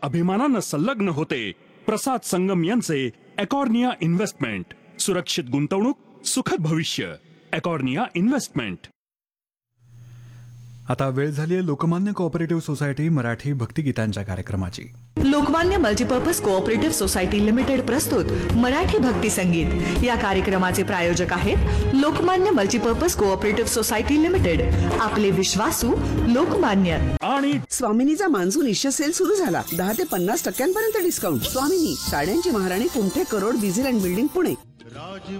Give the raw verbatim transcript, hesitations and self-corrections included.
अभिमानानं संलग्न होते प्रसाद संगम यांचे एकॉर्निया इन्व्हेस्टमेंट. सुरक्षित गुंतवणूक, सुखद भविष्य. एकॉर्निया इन्व्हेस्टमेंट. आता वेळ झाली आहे लोकमान्य कोऑपरेटिव्ह सोसायटी मराठी भक्तिगीतांच्या कार्यक्रमाची. Lokmanya multipurpose cooperative society limited प्रस्तुत मराठी भक्ती संगीत या कार्यक्रमाचे प्रायोजक आहेत Lokmanya multipurpose cooperative society limited. आपले विश्वासू लोकमान्य. आणि स्वामिनीचा मान्सून इश्य सेल सुरू झाला. दहा ते पन्नास टक्क्यांपर्यंत डिस्काउंट. स्वामिनी, साड्यांची महाराणी, कुंठे, crore, diesel and building, Pune.